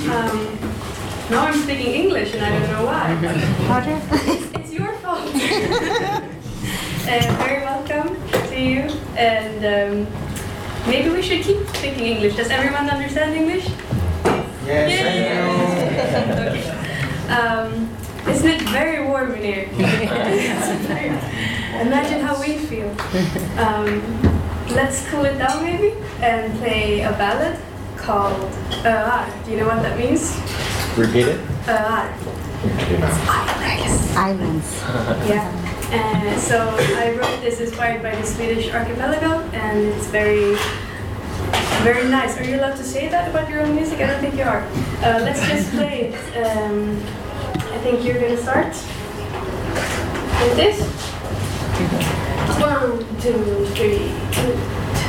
Now I'm speaking English and I don't know why. Roger? It's your fault. Very welcome to you. And maybe we should keep speaking English. Does everyone understand English? Yes. Okay. Isn't it very warm in here? Imagine how we feel. Let's cool it down maybe and play a ballad called Öar. Do you know what that means? Repeat it. Öar. Islands. Yeah. So I wrote this inspired by the Swedish archipelago, and it's very, very nice. Are you allowed to say that about your own music? I don't think you are. Let's just play it. I think you're gonna start with this. 1, 2, 3, 2.